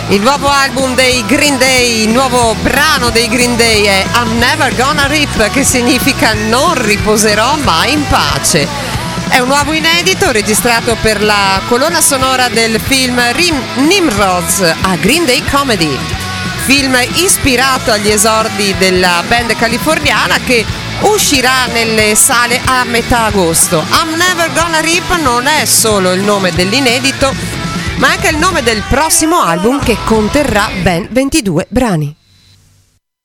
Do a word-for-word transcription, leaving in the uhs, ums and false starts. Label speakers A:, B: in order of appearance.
A: Il nuovo album dei Green Day, il nuovo brano dei Green Day è I'm Never Gonna Rip, che significa non riposerò mai in pace. È un nuovo inedito registrato per la colonna sonora del film Rim- Nimrods a Green Day Comedy, film ispirato agli esordi della band californiana che uscirà nelle sale a metà agosto. I'm Never Gonna Rip non è solo il nome dell'inedito, ma anche il nome del prossimo album che conterrà ben ventidue brani.